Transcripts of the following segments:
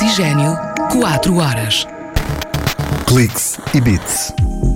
Oxigênio, 4 horas. Cliques e Beats.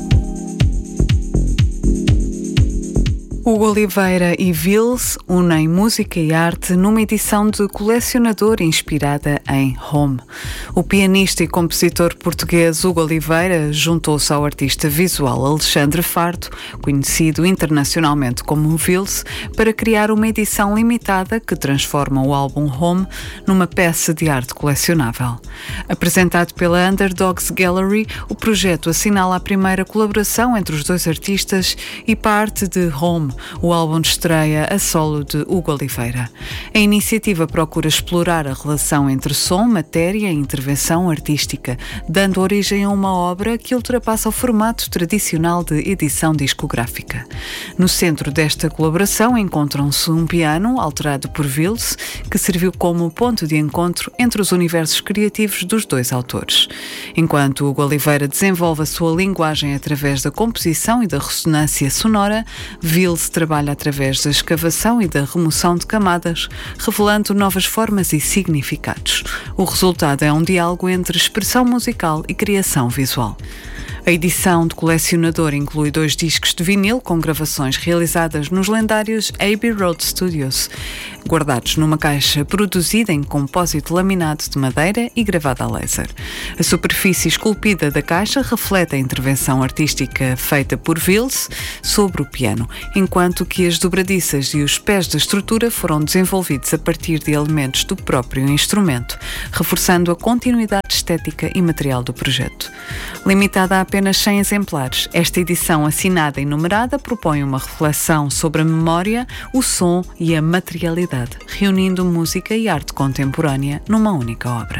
Hugo Oliveira e Vils unem música e arte numa edição de Colecionador inspirada em Home. O pianista e compositor português Hugo Oliveira juntou-se ao artista visual Alexandre Farto, conhecido internacionalmente como Vils, para criar uma edição limitada que transforma o álbum Home numa peça de arte colecionável. Apresentado pela Underdogs Gallery, o projeto assinala a primeira colaboração entre os dois artistas e parte de Home, o álbum de estreia a solo de Hugo Oliveira. A iniciativa procura explorar a relação entre som, matéria e intervenção artística, dando origem a uma obra que ultrapassa o formato tradicional de edição discográfica. No centro desta colaboração encontram-se um piano, alterado por Vils, que serviu como ponto de encontro entre os universos criativos dos dois autores. Enquanto Hugo Oliveira desenvolve a sua linguagem através da composição e da ressonância sonora, Vils trabalha através da escavação e da remoção de camadas, revelando novas formas e significados. O resultado é um diálogo entre expressão musical e criação visual. A edição de colecionador inclui 2 discos de vinil com gravações realizadas nos lendários Abbey Road Studios, guardados numa caixa produzida em compósito laminado de madeira e gravada a laser. A superfície esculpida da caixa reflete a intervenção artística feita por Vils sobre o piano, enquanto que as dobradiças e os pés da estrutura foram desenvolvidos a partir de elementos do próprio instrumento, reforçando a continuidade estética e material do projeto. Limitada a apenas 100 exemplares, esta edição assinada e numerada propõe uma reflexão sobre a memória, o som e a materialidade, reunindo música e arte contemporânea numa única obra.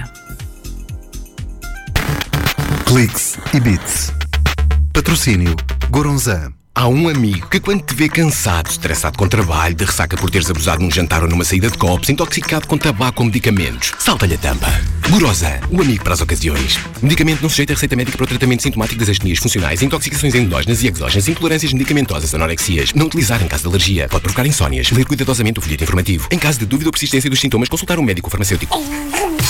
Cliques e Beats. Patrocínio Goronzan. Há um amigo que quando te vê cansado, estressado com trabalho, de ressaca por teres abusado num jantar ou numa saída de copos, intoxicado com tabaco ou medicamentos, salta-lhe a tampa. Goronzan, o amigo para as ocasiões. Medicamento não sujeito a receita médica para o tratamento sintomático das astenias funcionais, intoxicações endógenas e exógenas, intolerâncias medicamentosas, anorexias. Não utilizar em caso de alergia. Pode provocar insónias. Ler cuidadosamente o folheto informativo. Em caso de dúvida ou persistência dos sintomas, consultar um médico ou farmacêutico.